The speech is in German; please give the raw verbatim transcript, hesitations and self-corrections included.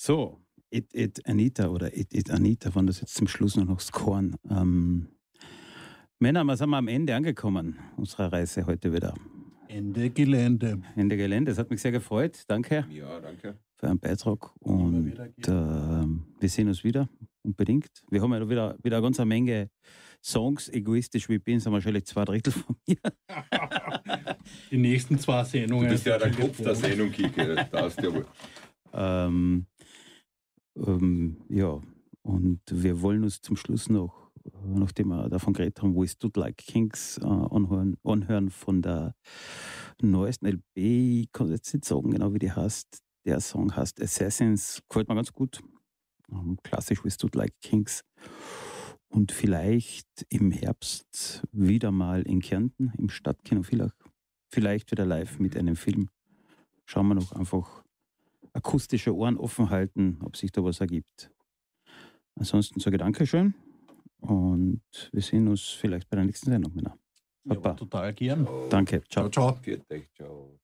So, It It Anita oder It It Anita, waren das jetzt zum Schluss noch das Korn. Ähm, Männer, wir sind am Ende angekommen unserer Reise heute wieder. Ende Gelände. Ende Gelände, das hat mich sehr gefreut. Danke. Ja, danke. Für einen Beitrag. Und äh, wir sehen uns wieder, unbedingt. Wir haben ja wieder, wieder eine ganze Menge Songs. Egoistisch wie ich bin, sind wahrscheinlich zwei Drittel von mir. Die nächsten zwei Sendungen. Du bist ja der Kopf der Sendung, Kike. Das darfst du ja wohl. Ähm, ähm, ja, und wir wollen uns zum Schluss noch, nachdem wir davon geredet haben, We Stood Like Kings, äh, anhören, anhören von der neuesten L P. Ich kann jetzt nicht sagen, genau wie die heißt. Der Song heißt Assassins, gefällt mir ganz gut. Ähm, klassisch We Stood Like Kings. Und vielleicht im Herbst wieder mal in Kärnten, im Stadtkino, vielleicht, vielleicht wieder live mit einem Film. Schauen wir noch, einfach akustische Ohren offen halten, ob sich da was ergibt. Ansonsten sage ich Dankeschön und wir sehen uns vielleicht bei der nächsten Sendung. Ja, total gern. Danke, ciao. Ciao, ciao. Viert euch, ciao.